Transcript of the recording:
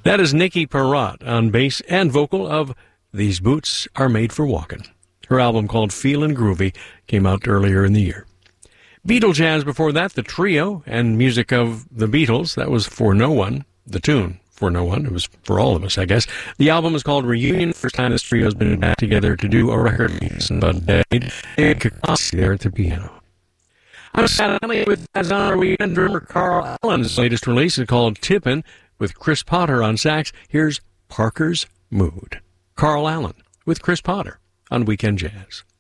That is Nikki Perrott on bass and vocal of These Boots Are Made for Walkin'. Her album called Feelin' Groovy came out earlier in the year. Beatle Jazz before that, the trio and music of the Beatles. That was For No One, the tune For No One. It was for all of us, I guess. The album is called Reunion. First time this trio's been back together to do a record. But David Kikasi there at the piano. I'm Sat Elliott with Jazz on our weekend drummer Carl Allen's latest release is called Tippin' with Chris Potter on sax. Here's Parker's Mood. Carl Allen with Chris Potter on Weekend Jazz.